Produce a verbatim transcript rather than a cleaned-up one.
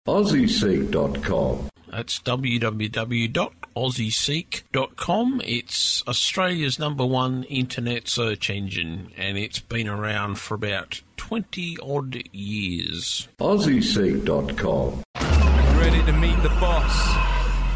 Aussie Seek dot com. That's w w w dot aussie seek dot com. It's Australia's number one internet search engine, and it's been around for about twenty odd years. Aussie Seek dot com. Ready to meet the boss.